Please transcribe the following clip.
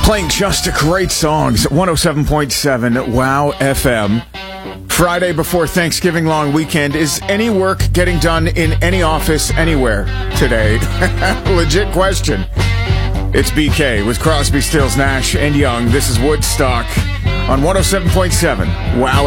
Playing just great songs at 107.7 WOW FM. Friday before Thanksgiving long weekend. Is any work getting done in any office anywhere today? Legit question. It's BK with Crosby, Stills, Nash, and Young. This is Woodstock on 107.7 WOW